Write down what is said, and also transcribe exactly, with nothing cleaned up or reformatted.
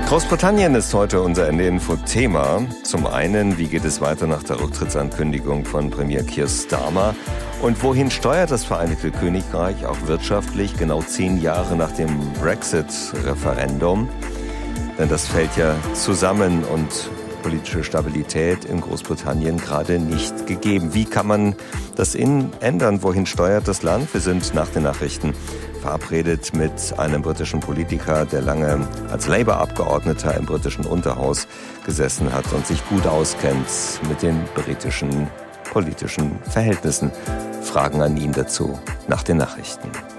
Großbritannien ist heute unser N D Info-Thema. Zum einen, wie geht es weiter nach der Rücktrittsankündigung von Premier Keir Starmer? Und wohin steuert das Vereinigte Königreich auch wirtschaftlich genau zehn Jahre nach dem Brexit-Referendum? Denn das fällt ja zusammen und politische Stabilität in Großbritannien gerade nicht gegeben. Wie kann man das ändern? Wohin steuert das Land? Wir sind nach den Nachrichten verabredet mit einem britischen Politiker, der lange als Labour-Abgeordneter im britischen Unterhaus gesessen hat und sich gut auskennt mit den britischen politischen Verhältnissen. Fragen an ihn dazu nach den Nachrichten.